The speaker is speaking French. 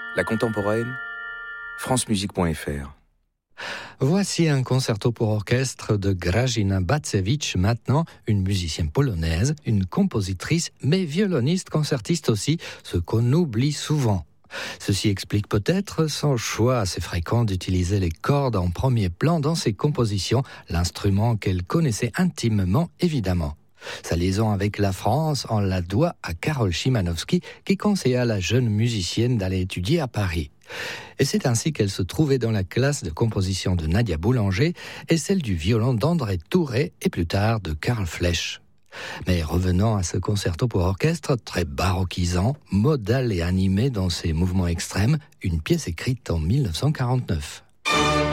La contemporaine, francemusique.fr. Voici un concerto pour orchestre de Grażyna Bacewicz, maintenant une musicienne polonaise, une compositrice, mais violoniste, concertiste aussi, ce qu'on oublie souvent. Ceci explique peut-être son choix assez fréquent d'utiliser les cordes en premier plan dans ses compositions, l'instrument qu'elle connaissait intimement évidemment. Sa liaison avec la France, on la doit à Karol Szymanowski, qui conseilla à la jeune musicienne d'aller étudier à Paris. Et c'est ainsi qu'elle se trouvait dans la classe de composition de Nadia Boulanger et celle du violon d'André Touret et plus tard de Karl Flesch. Mais revenons à ce concerto pour orchestre très baroquisant, modal et animé dans ses mouvements extrêmes, une pièce écrite en 1949.